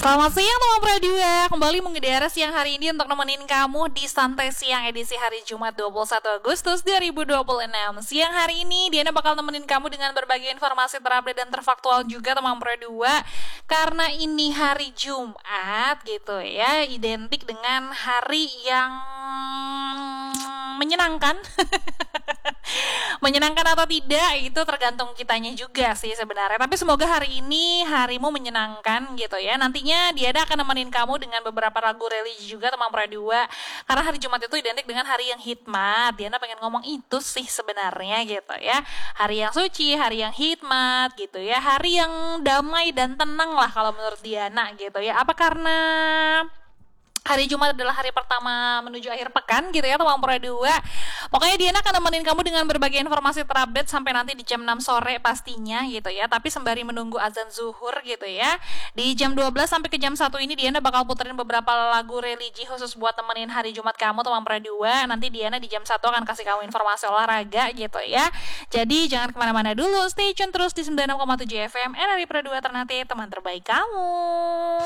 Selamat siang teman Pradua, kembali mengudara siang hari ini untuk nemenin kamu di Santai Siang edisi hari Jumat 21 Agustus 2026. Siang hari ini Diana bakal nemenin kamu dengan berbagai informasi terupdate dan terfaktual juga teman Pradua. Karena ini hari Jumat gitu ya, identik dengan hari yang menyenangkan. Menyenangkan atau tidak itu tergantung kitanya juga sih sebenarnya. Tapi semoga hari ini harimu menyenangkan gitu ya. Nantinya Diana akan nemenin kamu dengan beberapa lagu religi juga teman Pradua. Karena hari Jumat itu identik dengan hari yang hikmat. Diana pengen ngomong itu sih sebenarnya gitu ya. Hari yang suci, hari yang hikmat gitu ya. Hari yang damai dan tenang lah kalau menurut Diana gitu ya. Apa karena hari Jumat adalah hari pertama menuju akhir pekan gitu ya teman Pradua. Pokoknya Diana akan nemenin kamu dengan berbagai informasi terupdate sampai nanti di jam 6 sore pastinya gitu ya. Tapi sembari menunggu azan zuhur gitu ya, di jam 12 sampai ke jam 1 ini Diana bakal puterin beberapa lagu religi khusus buat temenin hari Jumat kamu teman Pradua. Nanti Diana di jam 1 akan kasih kamu informasi olahraga gitu ya. Jadi jangan kemana-mana dulu, stay tune terus di 96,7 FM NRI Pradua Ternate, teman terbaik kamu.